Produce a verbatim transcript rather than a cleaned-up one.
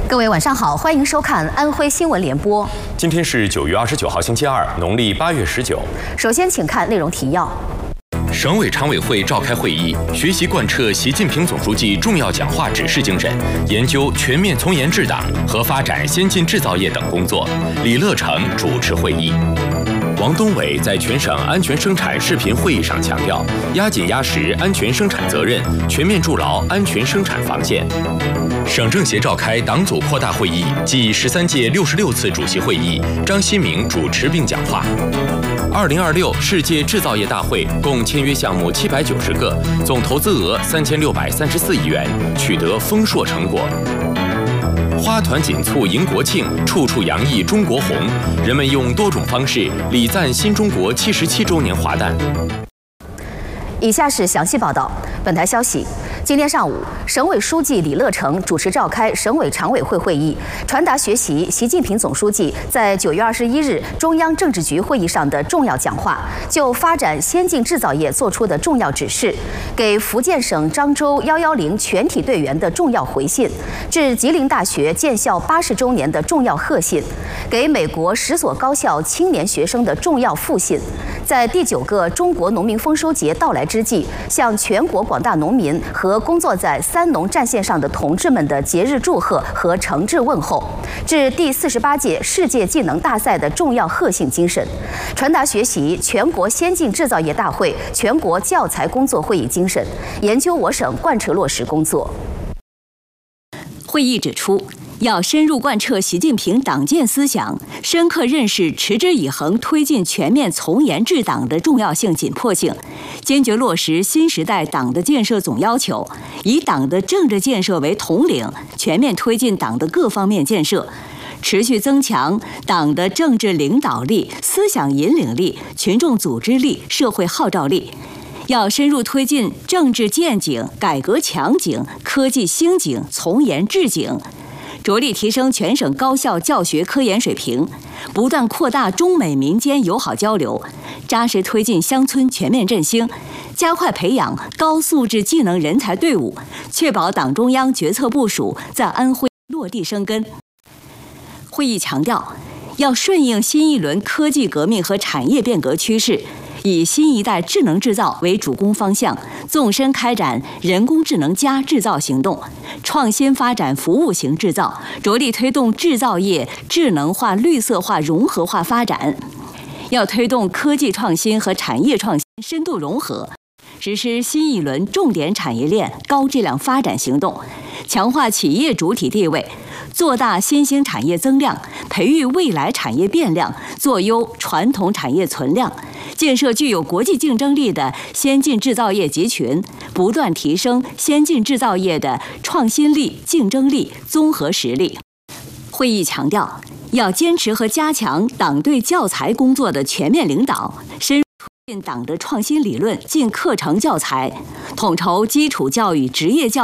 各位晚上好，欢迎收看安徽新闻联播。 今天是九月二十九号，星期二，农历八月十九。 首先，请看内容提要。 省委常委会召开会议，学习贯彻习近平总书记重要讲话指示精神，研究全面从严治党和发展先进制造业等工作。李乐成主持会议。王东伟在全省安全生产视频会议上强调，压紧压实安全生产责任，全面筑牢安全生产防线。省政协召开党组扩大会议暨十三届六十六次主席会议，张希明主持并讲话。 二零二六世界制造业大会共签约项目七百九十个，总投资额三千六百三十四亿元，取得丰硕成果。花团锦簇迎国庆，处处洋溢中国红。人们用多种方式礼赞新中国七十七周年华诞。 以下是详细报道。本台消息。 今天上午，省委书记李乐成主持召开省委常委会会议，传达学习习近平总书记在九月二十一日中央政治局会议上的重要讲话，就发展先进制造业作出的重要指示，给福建省漳州一一零全体队员的重要回信，致吉林大学建校八十周年的重要贺信，给美国十所高校青年学生的重要复信。在第九个中国农民丰收节到来之际，向全国广大农民和 工作在三农战线上的同志们的节日祝贺和诚挚问候，致第四十八届世界技能大赛的重要贺信精神，传达学习全国先进制造业大会全国教材工作会议精神，研究我省贯彻落实工作。 会议指出， 要深入贯彻习近平党建思想，深刻认识持之以恒推进全面从严治党的重要性、紧迫性，坚决落实新时代党的建设总要求，以党的政治建设为统领，全面推进党的各方面建设，持续增强党的政治领导力、思想引领力、群众组织力、社会号召力。 要深入推进政治建警、改革强警、科技兴警、从严治警，着力提升全省高校教学科研水平，不断扩大中美民间友好交流，扎实推进乡村全面振兴，加快培养高素质技能人才队伍，确保党中央决策部署在安徽落地生根。会议强调，要顺应新一轮科技革命和产业变革趋势， 以新一代智能制造为主攻方向，纵深开展人工智能加制造行动，创新发展服务型制造，着力推动制造业智能化、绿色化、融合化发展。要推动科技创新和产业创新深度融合，实施新一轮重点产业链高质量发展行动，强化企业主体地位， 做大新兴产业增量，培育未来产业变量，做优传统产业存量，建设具有国际竞争力的先进制造业集群，不断提升先进制造业的创新力、竞争力、综合实力。会议强调，要坚持和加强党对教材工作的全面领导，深入推进党的创新理论进课程教材，统筹基础教育、职业教育